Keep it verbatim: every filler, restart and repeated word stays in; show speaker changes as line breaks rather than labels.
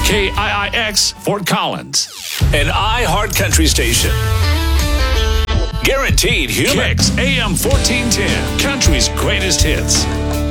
K I I X, Fort Collins.
An iHeart Country station. Guaranteed human.
Kicks A M fourteen ten, country's greatest hits.